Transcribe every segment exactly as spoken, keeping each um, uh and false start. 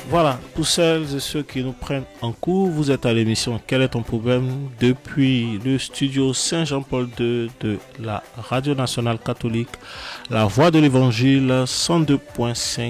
Voilà, pour celles et ceux qui nous prennent en cours, vous êtes à l'émission Quel est ton problème depuis le studio Saint-Jean-Paul deux de la Radio Nationale Catholique, la Voix de l'Évangile cent deux virgule cinq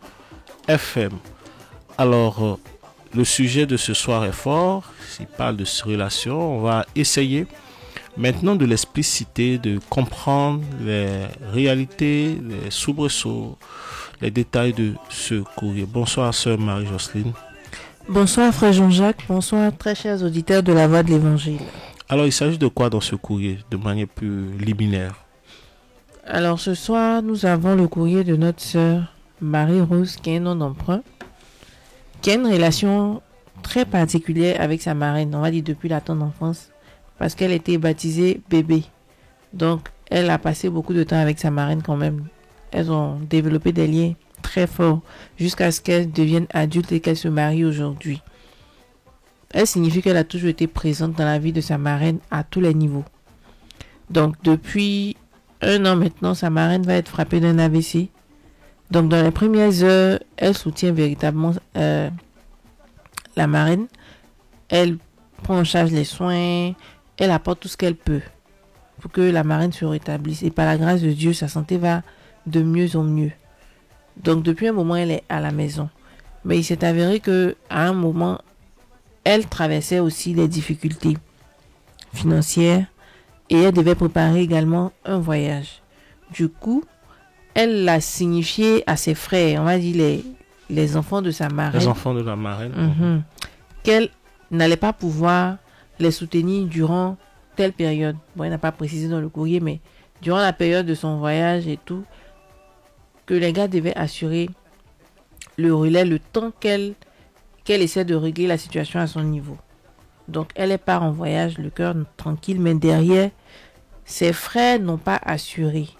F M. Alors, euh, le sujet de ce soir est fort, il parle de relation, on va essayer maintenant de l'expliciter, de comprendre les réalités, les soubresauts, les détails de ce courrier. Bonsoir, sœur Marie-Jocelyne. Bonsoir, frère Jean-Jacques. Bonsoir, très chers auditeurs de la Voix de l'Évangile. Alors, il s'agit de quoi dans ce courrier, de manière plus liminaire? Alors, ce soir, nous avons le courrier de notre sœur Marie-Rose, qui est un nom d'emprunt, qui a une relation très particulière avec sa marraine, on va dire depuis la tendre enfance, parce qu'elle était baptisée bébé. Donc, elle a passé beaucoup de temps avec sa marraine quand même. Elles ont développé des liens très forts jusqu'à ce qu'elle devienne adulte et qu'elle se marie aujourd'hui. Elle signifie qu'elle a toujours été présente dans la vie de sa marraine à tous les niveaux. Donc depuis un an maintenant, sa marraine va être frappée d'un A V C. Donc dans les premières heures, elle soutient véritablement euh, la marraine. Elle prend en charge les soins, elle apporte tout ce qu'elle peut pour que la marraine se rétablisse. Et par la grâce de Dieu, sa santé va de mieux en mieux. Donc depuis un moment, elle est à la maison. Mais il s'est avéré que à un moment, elle traversait aussi les difficultés financières et elle devait préparer également un voyage. Du coup, elle l'a signifié à ses frères, on va dire les, les enfants de sa marraine. Les enfants de la marraine. Mm-hmm, qu'elle n'allait pas pouvoir les soutenir durant telle période. Bon, elle n'a pas précisé dans le courrier, mais durant la période de son voyage et tout, que les gars devaient assurer le relais le temps qu'elle qu'elle essaie de régler la situation à son niveau. Donc elle est part en voyage, le cœur tranquille, mais derrière, ses frères n'ont pas assuré.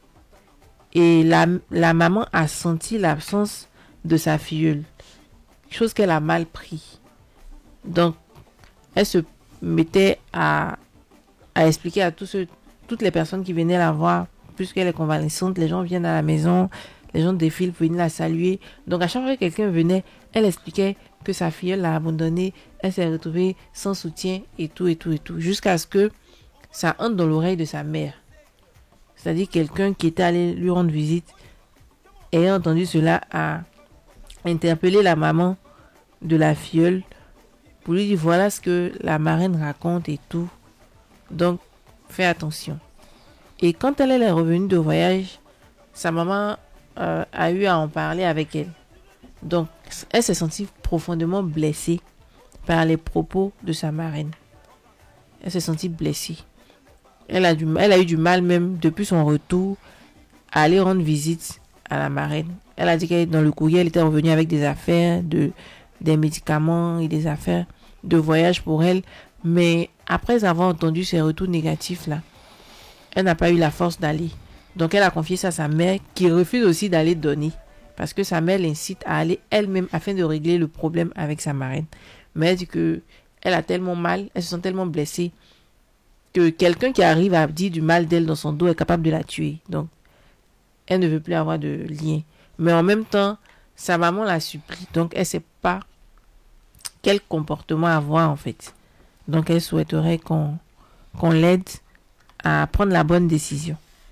Et la, la maman a senti l'absence de sa filleule, chose qu'elle a mal pris. Donc elle se mettait à, à expliquer à tous ceux, toutes les personnes qui venaient la voir, puisqu'elle est convalescente, les gens viennent à la maison, les gens défilent pour venir la saluer. Donc à chaque fois que quelqu'un venait, elle expliquait que sa fille l'a abandonnée, elle s'est retrouvée sans soutien et tout et tout et tout, jusqu'à ce que ça entre dans l'oreille de sa mère. C'est-à-dire quelqu'un qui était allé lui rendre visite, ayant entendu cela, a interpellé la maman de la filleule pour lui dire voilà ce que la marraine raconte et tout. Donc fais attention. Et quand elle est revenue de voyage, sa maman euh, a eu à en parler avec elle. Donc, elle s'est sentie profondément blessée par les propos de sa marraine. Elle s'est sentie blessée. Elle a, du, elle a eu du mal même depuis son retour à aller rendre visite à la marraine. Elle a dit qu'elle dans le courrier, elle était revenue avec des affaires, de, des médicaments et des affaires de voyage pour elle. Mais après avoir entendu ces retours négatifs là, elle n'a pas eu la force d'aller. Donc elle a confié ça à sa mère qui refuse aussi d'aller donner. Parce que sa mère l'incite à aller elle-même afin de régler le problème avec sa marraine. Mais elle dit que elle a tellement mal, elle se sent tellement blessée que quelqu'un qui arrive à dire du mal d'elle dans son dos est capable de la tuer. Donc elle ne veut plus avoir de lien. Mais en même temps, sa maman la supplie. Donc elle ne sait pas quel comportement avoir en fait. Donc elle souhaiterait qu'on, qu'on l'aide à prendre la bonne décision.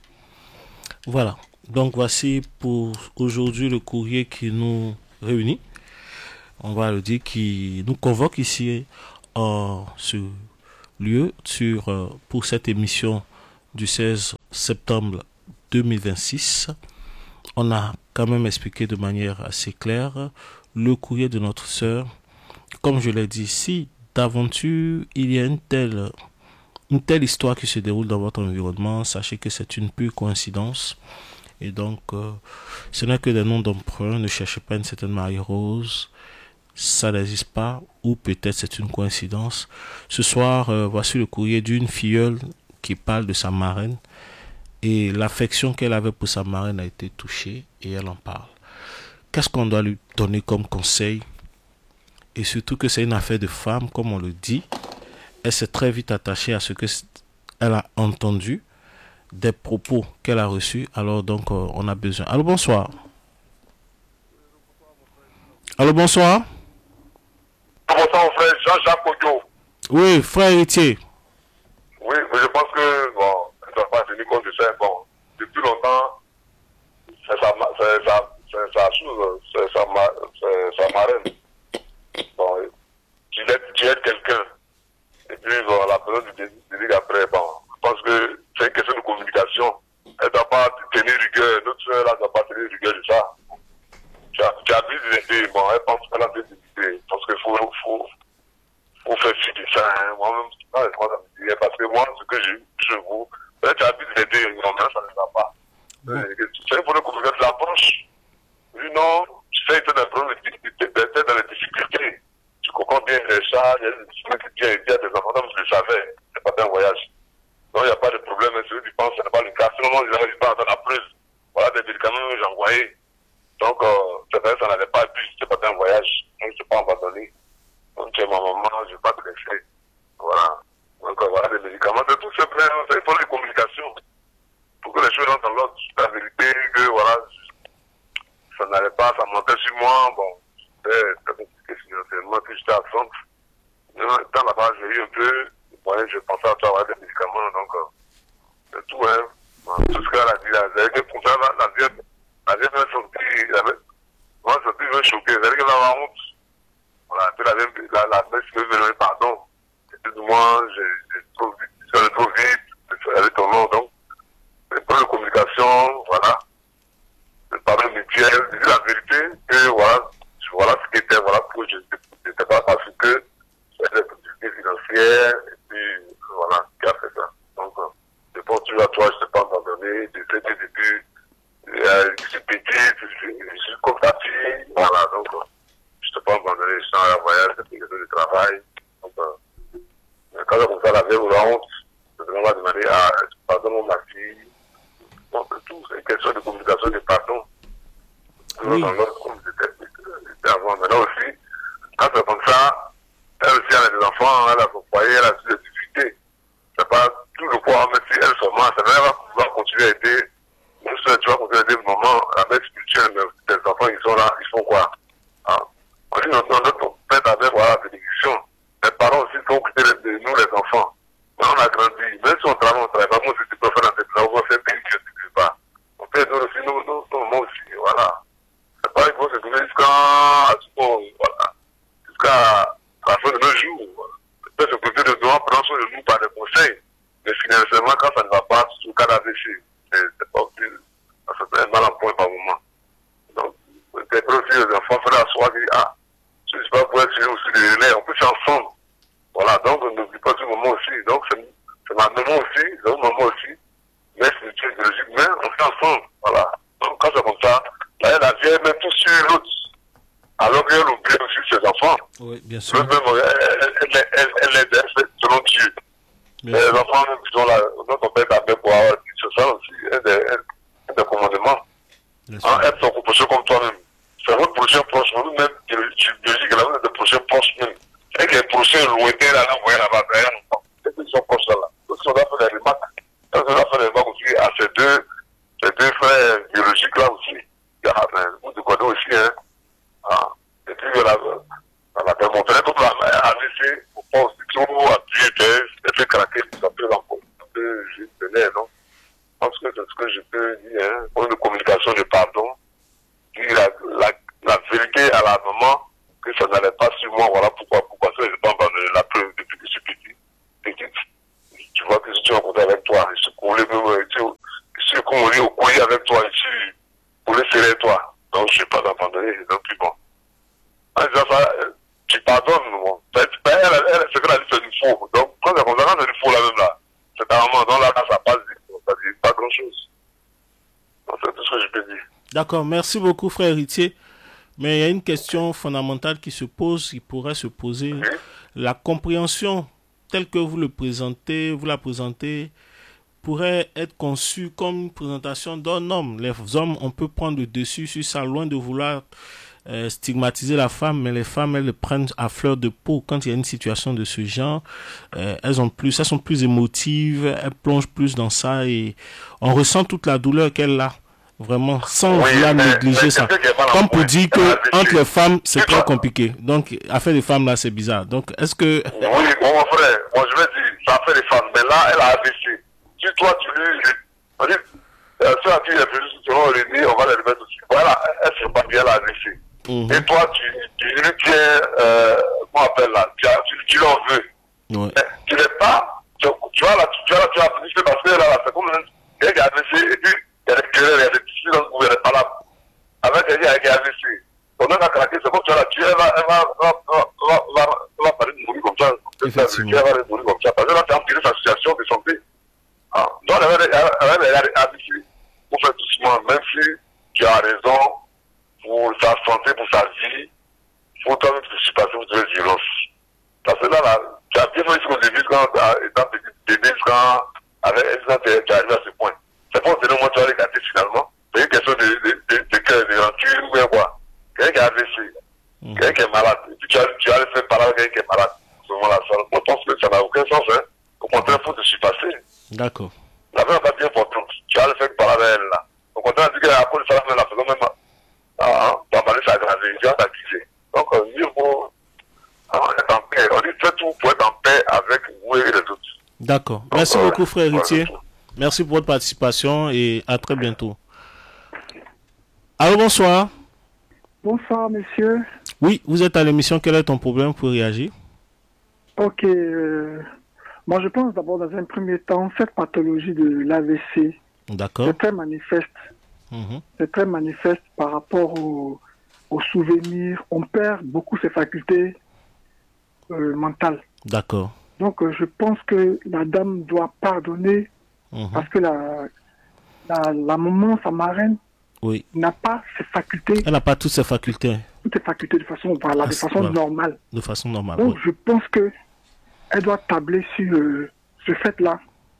Voilà. Donc voici pour aujourd'hui le courrier qui nous réunit. On va le dire, qui nous convoque ici en ce lieu sur, euh, pour cette émission du seize septembre deux mille vingt-six. On a quand même expliqué de manière assez claire le courrier de notre sœur. Comme je l'ai dit, si d'aventure il y a une telle Une telle histoire qui se déroule dans votre environnement, sachez que c'est une pure coïncidence. Et donc, euh, ce n'est que des noms d'emprunt. Ne cherchez pas une certaine Marie-Rose. Ça n'existe pas. Ou peut-être c'est une coïncidence. Ce soir, euh, voici le courrier d'une filleule qui parle de sa marraine. Et l'affection qu'elle avait pour sa marraine a été touchée. Et elle en parle. Qu'est-ce qu'on doit lui donner comme conseil? Et surtout que c'est une affaire de femme, comme on le dit. Elle s'est très vite attachée à ce qu'elle a entendu, des propos qu'elle a reçus. Alors donc, euh, on a besoin. Alors, bonsoir. Allô, bonsoir. Bonsoir, mon frère Jean-Jacques Odio. Oui, frère héritier. Oui, mais je pense que, bon, je ne dois pas tenir compte de ça. Bon, depuis longtemps, c'est sa, c'est sa, c'est sa chose, c'est sa, c'est sa marraine. Bon, tu aides, tu aides quelqu'un. Et puis, bon, la personne te dit après, bon, je pense que c'est une question de communication. Elle ne doit pas tenir rigueur. Notre soeur, là, ne doit pas tenir rigueur de ça. Tu as, tu as vu l'aider. Bon, elle pense qu'elle a bien l'aider. Parce qu'il faut, faut, faut faire ci et ça. Hein. Moi-même, je ne sais pas me dire. Parce que moi, ce que j'ai eu chez vous, tu as vu l'aider. Non, mais ça ne va pas. Bon. C'est pour le communication de l'approche. Oui, non, tu sais, tu es dans les difficultés. Tu comprends bien ça. Il y a des difficultés qui viennent aider à tes enfants. Comme je le savais, c'est pas un voyage. Donc, il n'y a pas de problème. Celui qui pense, ce n'est pas le cas. Sinon, ils n'arrivent pas à entendre la preuve. Voilà des médicaments que j'ai envoyés. Donc, euh, c'est vrai, ça n'allait pas, et puis c'était pas un voyage. Donc, je ne suis pas abandonné. Donc, tu es ma maman, je ne vais pas te laisser. Voilà. Donc, euh, voilà, des médicaments, c'est tout simple. Il faut les communications. Pour que les choses rentrent dans l'ordre. La vérité, que voilà, ça n'allait pas, ça montait sur moi. Bon, c'était compliqué financièrement, puis j'étais absente. Dans la base, j'ai eu un peu, ouais, je pensais à toi, avoir des médicaments, donc, euh, c'est tout, hein. Bon, tout ce qu'elle a dit là, c'est que pour ça, la, la vieille, la vieille m'a sorti, moi, ça m'a choqué, c'est-à-dire qu'elle avait honte. Voilà, puis la vieille, la, la messe me venait, pardon. Et puis, moi, j'ai trop vite, j'allais trop vite, avec ton nom, donc, c'est pas de communication, voilà. C'est pas même mutuel, je dis la vérité, que voilà, voilà ce qui était, voilà, pourquoi je n'étais pas, parce que c'est des difficultés financières, et puis, voilà, qui a fait ça. Donc, euh, je pense toujours à toi, je ne t'ai pas abandonné, depuis le début, je suis petit, je suis comme ta fille, voilà, donc, euh, je ne t'ai pas abandonné, je suis en voyage, depuis le de travail, donc, euh, quand j'ai comme ça, la vieille ou la honte, je vais demander à, pardonne ma fille, donc, tout, c'est une question de communication, de pardon. Oui. Dans l'autre, comme c'était avant, maintenant aussi, quand c'est comme ça, elle aussi, elle a des enfants, elle a son foyer, elle a des difficultés. C'est pas tout le poids, même si elle se ment, ça va pouvoir continuer à aider. Même si tu vas continuer à aider le moment, la mère spirituelle, mais tes enfants, ils sont là, ils font quoi? Hein? On dit, notre, notre père avec voilà, la bénédiction. Les parents aussi sont occupés de nous, les enfants. Mais on a grandi. Même si on travaille, on travaille pas. Moi, c'est ce que tu peux faire dans cette là, on va faire pays que tu ne sais pas. On peut nous aussi, nous, nous, nous, moi aussi, voilà. C'est pas, il faut se donner jusqu'à, voilà, jusqu'à la fin de nos jours. Voilà. Peut-être se côté de droit, prendre soin de nous par des conseils. Mais financièrement, quand ça ne va pas, surtout quand la V C, c'est pas aussi, ça se fait un mal en point par moment. Donc, peut-être aussi les enfants feraient asseoir et dire, ah, je ne sais pas pour être sur aussi les relais, on peut faire ensemble. Voilà, donc on n'oublie pas du moment aussi. Donc, c'est ma maman aussi, c'est mon maman aussi. Mais c'est une biologique, mais on fait ensemble. Voilà. Donc, quand c'est comme ça, là, la vieille met tout sur l'autre. Alors qu'elle oublie aussi ses enfants. Oui, bien sûr. Même, elle, elle, elle, elle est elle, selon Dieu. Bien Les sûr. enfants, même, qui sont là, notre père t'a fait pour avoir c'est ça aussi, un des, un des commandements. Bien Hein, sûr. être son prochain comme toi-même. C'est votre prochain proche, vous-même, biologique, là, vous êtes le prochain proche même. C'est que les prochains lointains, là, là, vous voyez là-bas, derrière nous. C'est qu'ils sont proches là. Donc, si on doit faire des remarques, on doit faire des remarques aussi à ces deux, ces deux frères biologiques là aussi. Il y a, ben, vous de quoi aussi, hein. Ah. Et puis, voilà, on a démontré toute la A V C, au pas aussi toujours appuyer des effets craqués, ça peut encore, ça peut juste tenir, non? Je pense que c'est ce que je peux dire, hein. Pour une communication de pardon, dire la, la, la vérité à la maman, que ça n'allait pas sur moi, voilà pourquoi, pourquoi ça, je n'ai pas abandonné la preuve depuis que je suis petit. Petite. Tu vois que je suis rencontré avec toi, je suis collé, je suis collé au collier avec toi, je suis collé serré toi. Donc, je ne suis pas abandonné, donc, puis bon. En disant ça, tu pardonnes, bon. Elle, elle, elle, c'est que la liste c'est du faux. Donc, quand c'est comme ça, quand c'est du faux là même là, c'est un moment, donc là, là, ça passe, ça dit pas grand chose. Donc, c'est tout ce que je peux dire. D'accord, merci beaucoup, frère héritier. Mais il y a une question fondamentale qui se pose, qui pourrait se poser. Oui. La compréhension telle que vous le présentez, vous la présentez, pourrait être conçue comme une présentation d'un homme. Les hommes, on peut prendre le dessus sur ça, loin de vouloir euh, stigmatiser la femme, mais les femmes, elles le prennent à fleur de peau. Quand il y a une situation de ce genre, euh, elles ont plus, elles sont plus émotives, elles plongent plus dans ça et on ressent toute la douleur qu'elle a. Vraiment, sans Oui, vouloir mais- négliger mais ça. quelqu'un qui est pas dans Comme le pour point, dire elle a que vécu. entre les femmes, c'est Tu très vois. compliqué. Donc, affaire des femmes, là, c'est bizarre. Donc, est-ce que... Oui, mon frère, moi je vais dire, ça fait les femmes, mais là, elle a A V C. Si toi, tu lui... On dit, euh, ceux à qui il est venu selon réunir, on va les remettre aussi. Voilà, elle se pas bien, elle a A V C. Mhm. Et toi, tu, tu lui tiens, euh, comment on appelle là, tu, as- tu, tu l'en veux. Ouais. Mais tu n'es pas, tu, tu vois là, tu, tu vois là, tu as fini, parce que là, là c'est comme un quelqu'un qui a A V C, et puis il y a des querelles, il y a des tissus dans le gouvernement, il y a des palabres. Avec quelqu'un qui a A V C. On a craqué, c'est comme tu vas la tuer, elle va, elle va, elle va, elle va, elle va, elle va parler de mourir comme ça. Effectivement. Elle va mourir comme ça. Parce que là, tu as empiré sa situation de santé. Ah. Donc, elle avait, elle avait, elle avait A V C. Pour faire doucement, même si tu as raison, pour sa santé, pour sa vie, pour toi-même te surpasser pour de violence. Parce que là, là, tu as bien fait ce qu'on début quand, étant petit bébé, quand, avec, quand tu es arrivé à ce point. C'est pas au moment où tu vas les gâter finalement. C'est une question de, de, de, de cœur, de rancune ou bien quoi. Quelqu'un qui a A V C, Mhm. quelqu'un qui est malade, et puis tu vas, tu vas le faire parler avec quelqu'un qui est malade. À ce moment-là, ça, moi, je pense que ça n'a aucun sens, hein. Au contraire, il faut te surpasser. D'accord. La même pas bien importante. Tu vas le faire parler avec elle, là. Au contraire, tu dis qu'à cause de ça, la faisant même, ah, hein, ta maladie s'aggraver, tu vas t'accuser. Donc, euh, mieux vaut, ah, être en paix. On dit, fais tout pour être en paix avec vous et les autres. D'accord. Merci Donc, euh, beaucoup, frère voilà. héritier. Merci pour votre participation et à très bientôt. Allô, bonsoir. Bonsoir, monsieur. Oui, vous êtes à l'émission. Quel est ton problème pour réagir? Ok. euh, moi, je pense d'abord, dans un premier temps, cette pathologie de l'A V C, D'accord. c'est très manifeste. Mhm. C'est très manifeste par rapport au- aux souvenirs. On perd beaucoup ses facultés euh, mentales. D'accord. Donc, euh, je pense que la dame doit pardonner Mhm. parce que la, la, la maman, sa marraine, Oui. n'a pas ses facultés, Elle n'a pas toutes ses facultés toutes ses facultés de façon, voilà, Ah, de c'est- façon voilà. normale. de façon normale. Donc, Oui. je pense que elle doit tabler sur euh, ce fait-là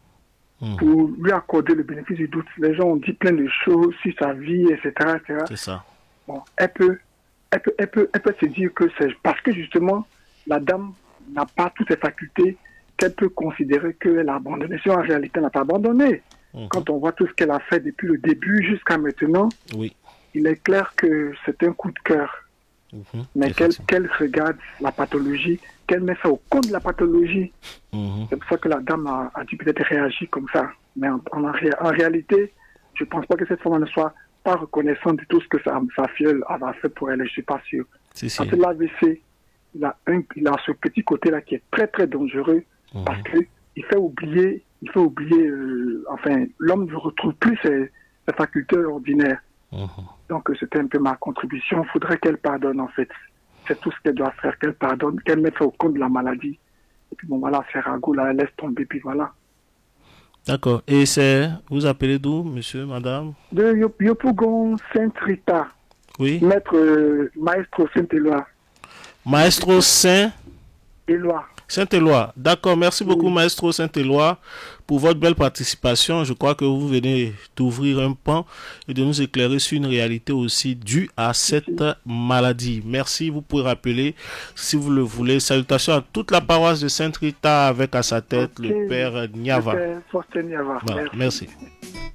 Mhm. pour lui accorder le bénéfice du doute. Les gens ont dit plein de choses sur sa vie, et cetera, et cetera. C'est ça. Bon, elle peut, elle peut, elle peut, elle peut se dire que c'est parce que justement la dame n'a pas toutes ses facultés qu'elle peut considérer qu'elle a abandonné. Si en réalité elle n'a pas abandonné. Mhm. Quand on voit tout ce qu'elle a fait depuis le début jusqu'à maintenant, Oui. il est clair que c'est un coup de cœur. Mhm. Mais qu'elle Effectivement. qu'elle regarde la pathologie, qu'elle met ça au compte de la pathologie. Mhm. C'est pour ça que la dame a, a dû peut-être réagir comme ça. Mais en, en, ré- en réalité, je ne pense pas que cette femme ne soit pas reconnaissante de tout ce que sa, sa filleule a fait pour elle. Je ne suis pas sûr. Si, si. Parce que l'A V C, il a, un, il a ce petit côté-là qui est très très dangereux Mhm. parce qu'il fait oublier, il fait oublier, euh, enfin, l'homme ne retrouve plus ses, ses facultés ordinaires. Mhm. Donc, euh, c'était un peu ma contribution. Il faudrait qu'elle pardonne, en fait. C'est tout ce qu'elle doit faire, qu'elle pardonne, qu'elle mette ça au compte de la maladie. Et puis, bon, voilà, c'est ragout, là, elle laisse tomber, puis voilà. D'accord. Et c'est... Vous appelez d'où, monsieur, madame? De Yop- Yopougon, Sainte Rita, Oui. maître, euh, maestro Saint-Éloi. Maestro Saint... Éloi. Saint-Éloi. D'accord. Merci beaucoup, Oui. Maestro Saint-Éloi, pour votre belle participation. Je crois que vous venez d'ouvrir un pan et de nous éclairer sur une réalité aussi due à cette maladie. Merci. Vous pouvez rappeler, si vous le voulez, salutations à toute la paroisse de Sainte-Rita avec à sa tête Ok. le Père Niava. Le Père Faustin Niava. Voilà. Merci. Merci.